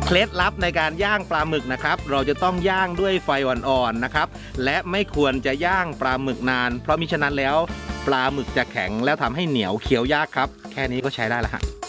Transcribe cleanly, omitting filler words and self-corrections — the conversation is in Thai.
เคล็ดลับในการย่างปลาหมึกนะครับเราจะต้องย่างด้วยไฟอ่อนๆนะครับและไม่ควรจะย่างปลาหมึกนานเพราะมิฉะนั้นแล้วปลาหมึกจะแข็งแล้วทำให้เหนียวเคี้ยวยากครับแค่นี้ก็ใช้ได้แล้วฮะ